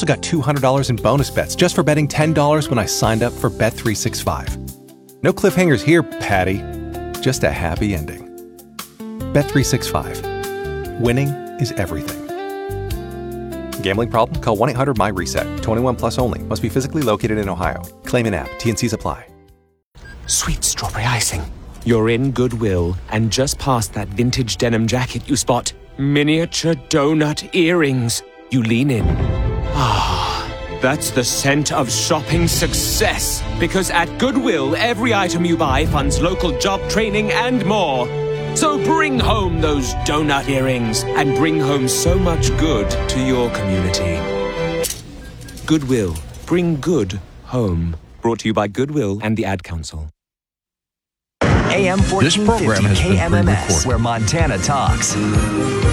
also got $200 in bonus bets just for betting $10 when I signed up for Bet365. No cliffhangers here, Patty. Just a happy ending. Bet365. Winning is everything. Gambling problem? Call 1-800-MY-RESET. 21 plus only. Must be physically located in Ohio. Claim in app. T&Cs apply. Sweet strawberry icing. You're in Goodwill, and just past that vintage denim jacket you spot miniature donut earrings. You lean in. Ah, that's the scent of shopping success. Because at Goodwill, every item you buy funds local job training and more. So bring home those donut earrings and bring home so much good to your community. Goodwill. Bring good home. Brought to you by Goodwill and the Ad Council. AM 1450 KMMS, where Montana talks.